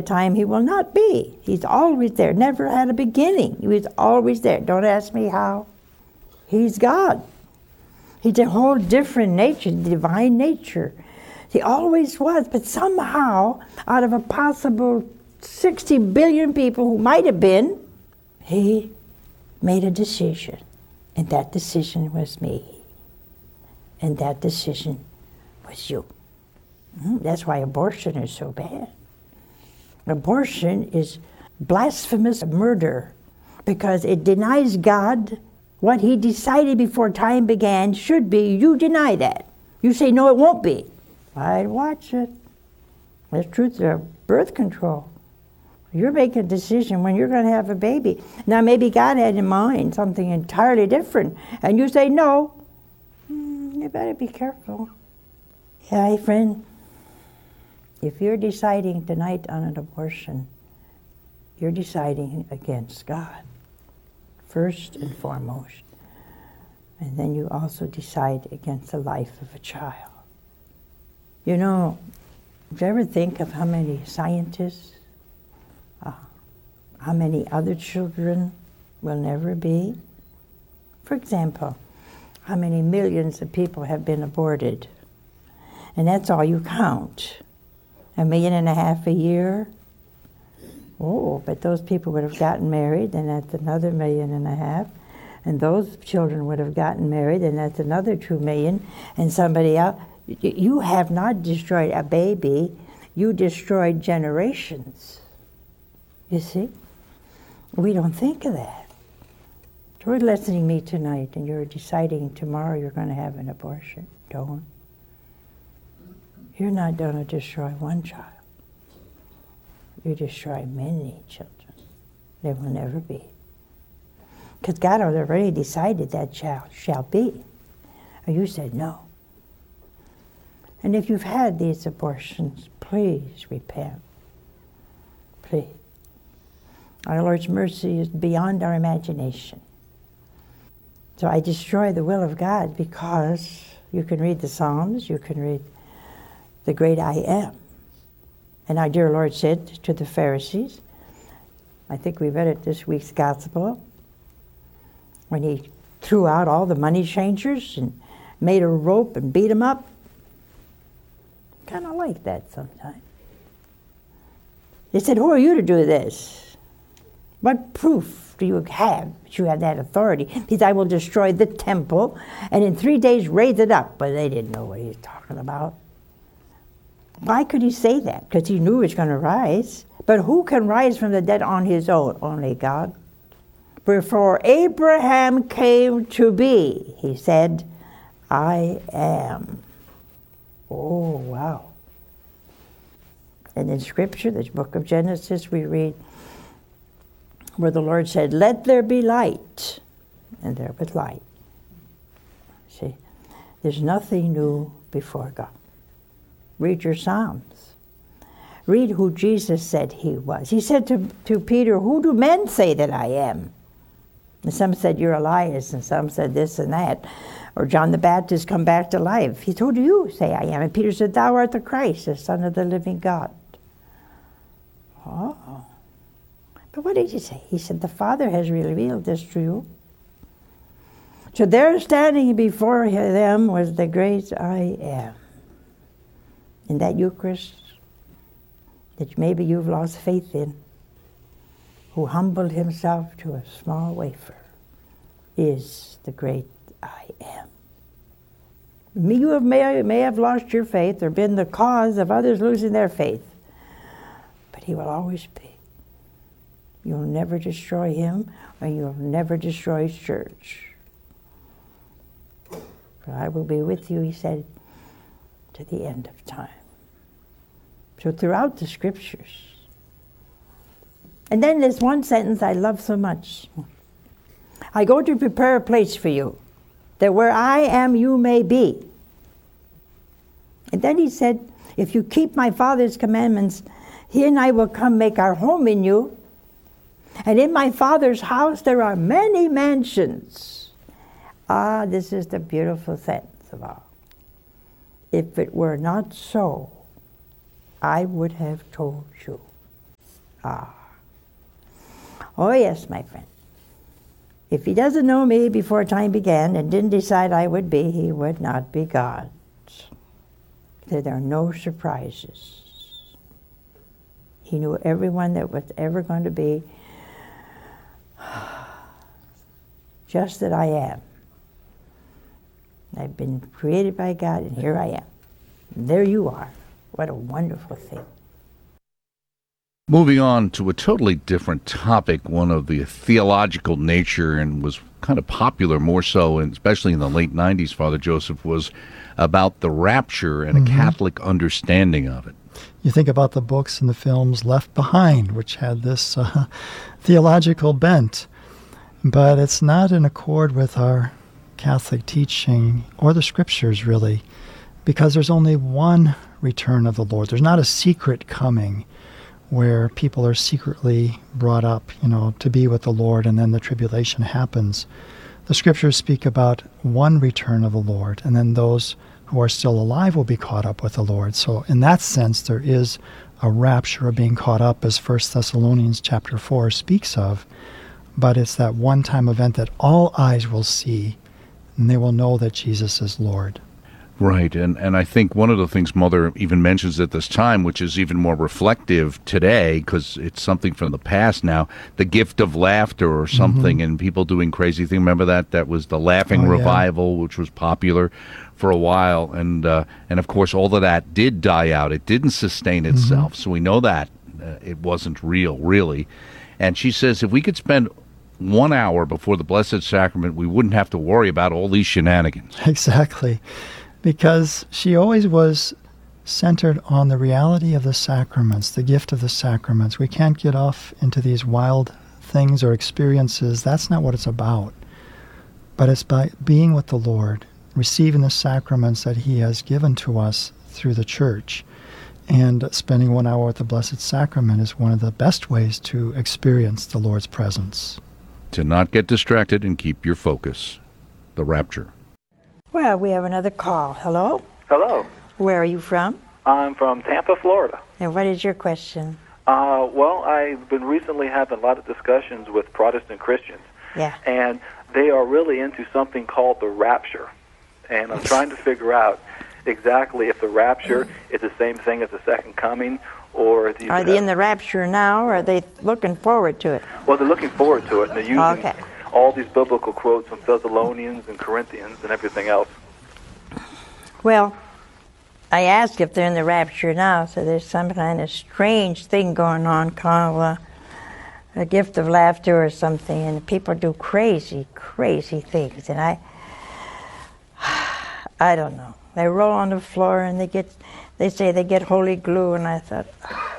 appointed time, he will not be. He's always there, never had a beginning. He was always there. Don't ask me how. He's God. He's a whole different nature, divine nature. He always was, but somehow, out of a possible 60 billion people who might have been, he made a decision. And that decision was me. And that decision was you. That's why abortion is so bad. Abortion is blasphemous murder because it denies God what he decided before time began should be. You deny that. You say, no, it won't be. I'd watch it. That's truth of birth control. You're making a decision when you're going to have a baby. Now, maybe God had in mind something entirely different, and you say no. You better be careful. Yeah, friend, if you're deciding tonight on an abortion, you're deciding against God, first and foremost. And then you also decide against the life of a child. You know, do you ever think of how many scientists, how many other children will never be? For example, how many millions of people have been aborted? And that's all you count. 1.5 million a year? Oh, but those people would have gotten married, and that's another 1.5 million. And those children would have gotten married, and that's another 2 million. And somebody else. You have not destroyed a baby, you destroyed generations. You see? We don't think of that. If you're listening to me tonight and you're deciding tomorrow you're going to have an abortion, don't. You're not going to destroy one child. You destroy many children. There will never be. Because God has already decided that child shall be. And you said no. And if you've had these abortions, please repent. Please. Our Lord's mercy is beyond our imagination. So I destroy the will of God because you can read the Psalms, you can read the great I am. And our dear Lord said to the Pharisees, I think we read it this week's gospel, when he threw out all the money changers and made a rope and beat them up. Kind of like that sometimes. They said, who are you to do this? What proof do you have that you have that authority? He said, I will destroy the temple and in 3 days raise it up. But they didn't know what he was talking about. Why could he say that? Because he knew he was going to rise. But who can rise from the dead on his own? Only God. Before Abraham came to be, he said, I am. Oh, wow. And in Scripture, this book of Genesis, we read where the Lord said, let there be light. And there was light. See, there's nothing new before God. Read your Psalms. Read who Jesus said he was. He said to Peter, who do men say that I am? And some said, you're Elias, and some said this and that. Or John the Baptist come back to life. He told you say I am. And Peter said, thou art the Christ, the Son of the living God. Oh. But what did he say? He said, the Father has revealed this to you. So there standing before them was the great I am. In that Eucharist that maybe you've lost faith in, who humbled himself to a small wafer, is the great I am. You may have lost your faith or been the cause of others losing their faith, but he will always be. You'll never destroy him, and you'll never destroy his church. For I will be with you, he said, to the end of time. So throughout the Scriptures. And then there's one sentence I love so much. I go to prepare a place for you, that where I am you may be. And then he said, if you keep my Father's commandments, he and I will come make our home in you. And in my Father's house there are many mansions. Ah, this is the beautiful sentence of all. If it were not so, I would have told you. Ah. Oh, yes, my friend. If he doesn't know me before time began and didn't decide I would be, he would not be God. There are no surprises. He knew everyone that was ever going to be, just that I am. I've been created by God, and here I am. And there you are. What a wonderful thing. Moving on to a totally different topic, one of the theological nature, and was kind of popular more so, and especially in the late 90s, Father Joseph, was about the rapture and a Catholic understanding of it. You think about the books and the films Left Behind, which had this theological bent, but it's not in accord with our Catholic teaching or the scriptures, really, because there's only one return of the Lord. There's not a secret coming where people are secretly brought up, to be with the Lord, and then the tribulation happens. The scriptures speak about one return of the Lord, and then those who are still alive will be caught up with the Lord. So in that sense, there is a rapture of being caught up, as 1 Thessalonians chapter 4 speaks of, but it's that one-time event that all eyes will see, and they will know that Jesus is Lord. Right, and I think one of the things Mother even mentions at this time, which is even more reflective today, because it's something from the past now, the gift of laughter or something, and people doing crazy things. Remember that? That was the laughing revival, which was popular for a while, and of course all of that did die out. It didn't sustain itself, so we know that it wasn't real, really. And she says if we could spend 1 hour before the Blessed Sacrament, we wouldn't have to worry about all these shenanigans. Exactly. Because she always was centered on the reality of the sacraments, the gift of the sacraments. We can't get off into these wild things or experiences. That's not what it's about. But it's by being with the Lord, receiving the sacraments that He has given to us through the Church. And spending 1 hour with the Blessed Sacrament is one of the best ways to experience the Lord's presence. To not get distracted and keep your focus. The rapture. Well, we have another call. Hello? Hello. Where are you from? I'm from Tampa, Florida. And what is your question? Well, I've been recently having a lot of discussions with Protestant Christians. Yeah. And they are really into something called the rapture. And I'm trying to figure out exactly if the rapture is the same thing as the second coming, or... Are they in the rapture now, or are they looking forward to it? Well, they're looking forward to it, and they're using all these biblical quotes from Thessalonians and Corinthians and everything else. Well, I asked if they're in the rapture now, so there's some kind of strange thing going on called a gift of laughter or something, and people do crazy, crazy things, and I don't know. They roll on the floor and they say they get holy glue, and I thought, oh,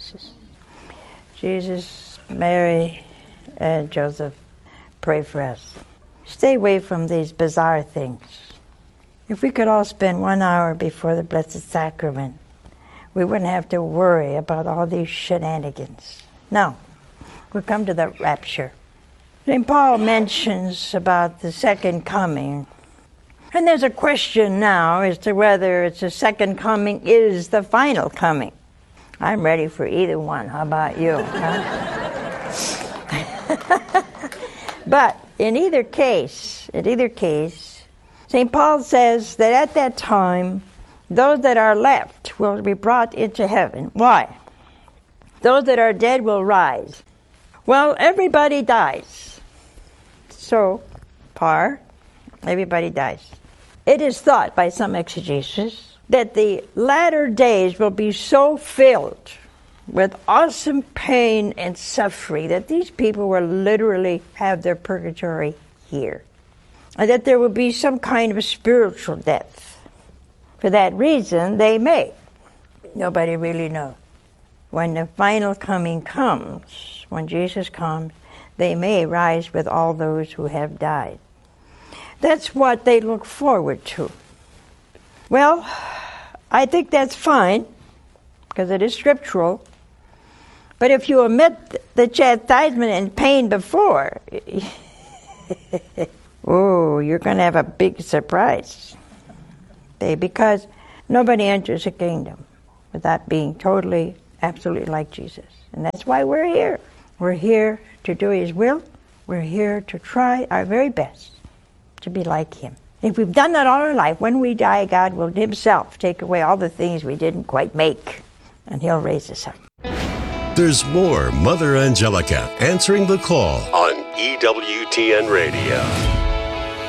Jesus, Mary, and Joseph, pray for us. Stay away from these bizarre things. If we could all spend 1 hour before the Blessed Sacrament, we wouldn't have to worry about all these shenanigans. No, we'll come to the rapture. St. Paul mentions about the second coming. And there's a question now as to whether it's the second coming is the final coming. I'm ready for either one. How about you? Huh? But in either case, St. Paul says that at that time, those that are left will be brought into heaven. Why? Those that are dead will rise. Well, everybody dies. So, everybody dies. It is thought by some exegesis that the latter days will be so filled with awesome pain and suffering that these people will literally have their purgatory here. And that there will be some kind of spiritual death. For that reason, they may. Nobody really knows. When the final coming comes, when Jesus comes, they may rise with all those who have died. That's what they look forward to. Well, I think that's fine, because it is scriptural. But if you omit the chastisement and pain before, oh, you're going to have a big surprise. Because nobody enters the kingdom without being totally, absolutely like Jesus. And that's why we're here. We're here to do His will. We're here to try our very best to be like Him. If we've done that all our life, when we die, God will Himself take away all the things we didn't quite make, and He'll raise us up. There's more Mother Angelica answering the call on EWTN Radio.